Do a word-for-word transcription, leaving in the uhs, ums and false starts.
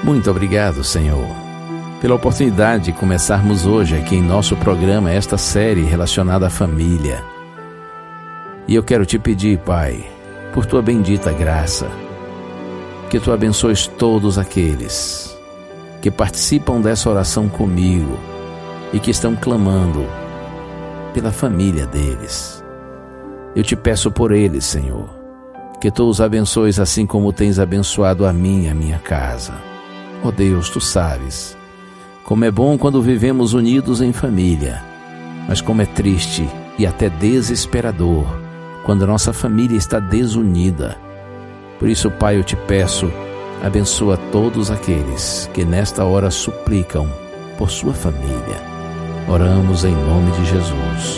Muito obrigado, Senhor, pela oportunidade de começarmos hoje aqui em nosso programa esta série relacionada à família. E eu quero te pedir, Pai, por tua bendita graça, que tu abençoes todos aqueles que participam dessa oração comigo e que estão clamando pela família deles. Eu te peço por eles, Senhor, que tu os abençoes assim como tens abençoado a mim e a minha casa. Ó Deus, tu sabes como é bom quando vivemos unidos em família, mas como é triste e até desesperador quando nossa família está desunida. Por isso, Pai, eu te peço, abençoa todos aqueles que nesta hora suplicam por sua família. Oramos em nome de Jesus.